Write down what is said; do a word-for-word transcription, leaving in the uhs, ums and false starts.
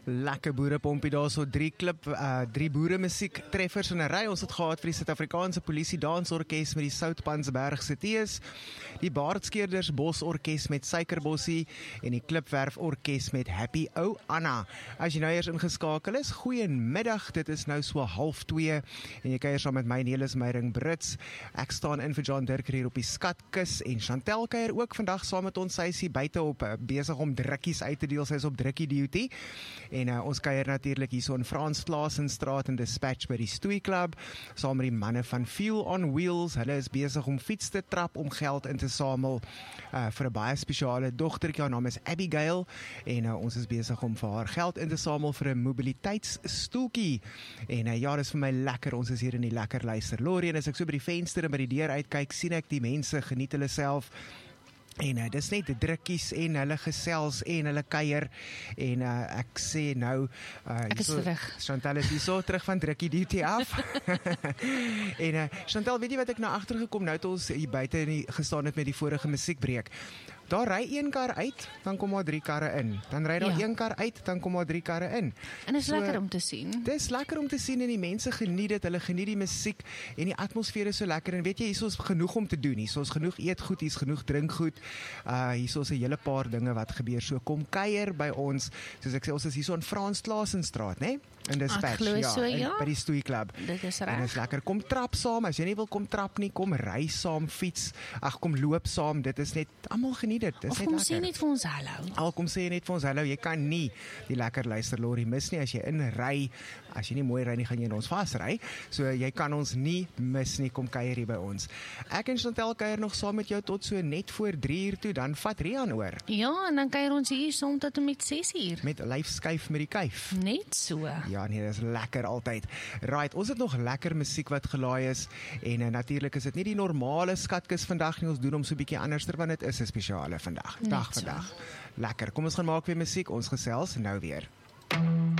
Lekker boerepompie daar, so drie klip, uh, drie boere musiek treffers in 'n ry. Ons het gehad vir die Suid-Afrikaanse Polisie Dansorkes met die Soutpansbergse Tees, die Baardskeerders Bosorkes met Suikerbossie en die Klipwerf Orkes met Happy O Anna. As jy nou eers ingeskakel is, goeiemiddag, dit is nou so half twee en jy kuier saam met my Nelis Meyring Brits. Ek staan in vir John Dirk hier op die Skatkus en Chantel kuier ook vandag saam met ons. Sy is hier buite op uh, besig om drukkies uit te deel, sy is op drukkie duty. En uh, ons kuier natuurlik hier so in Frans Klaasenstraat in Dispatch by die Stoei Club, saam met die manne van Fuel on Wheels. Hulle is besig om fiets te trap om geld in te samel uh, vir 'n baie spesiale dogtertjie. Haar naam is Abigail en uh, ons is besig om vir haar geld in te samel vir 'n mobiliteitsstoeltjie. En uh, ja, dis vir my lekker. Ons is hier in die lekker luisterlorie en as ek so by die venster en by die deur uitkyk, sien ek die mense geniet hulle self. En uh, dis net drukkies en hulle gesels en hulle kuier en uh, ek sê nou uh, ek is so, terug Chantal is hier so terug van drukkie duty af. En uh, Chantal, weet jy wat ek nou agtergekom nou het ons hier buite in die, gestaan het met die vorige musiekbreek. Daar ry een kar uit, dan kom maar drie karre in. Dan ry daar ja. een kar uit, dan kom maar drie karre in. En dit is so, lekker om te sien. Dit is lekker om te sien en die mense geniet dit, hulle geniet die musiek en die atmosfeer is so lekker. En weet jy, hier is genoeg om te doen. Hier is genoeg eetgoed, hier is genoeg drinkgoed. Uh, hier is 'n hele paar dinge wat gebeur. So kom kuier by ons. Soos ek sê, ons is hier so in Frans Klaasenstraat, né? In Dispatch, ja, ja, so, in, ja. by die Stoei Club. Dit is reg. En dit is lekker. Kom trap saam, as jy nie wil kom trap nie, kom ry saam, fiets. Ag, kom loop saam. Dit is net almal geniet dit. Dit is of net kom lekker. Sê net vir ons hallo. Al kom sê net vir ons hallo. Jy kan nie die lekker luisterlorie mis nie as jy inry. As jy nie mooi ry nie, gaan jy in ons vasry. So jy kan ons nie mis nie. Kom kuier hier by ons. Ek en Chantel kuier nog saam met jou tot so net voor drie uur toe, dan vat Rian oor. Ja, en dan kuier ons hier saam tot en met ses uur. Met lyfskuif met die kuif. Net so. Ja, nee, dis lekker altyd. Right, ons het nog lekker musiek wat gelaai is en uh, natuurlik is dit nie die normale Skatkus vandag nie. Ons doen hom so 'n bietjie anderster want dit is 'n spesiale vandag. Dag vandag. Lekker. Kom ons gaan maak weer musiek. Ons gesels nou weer.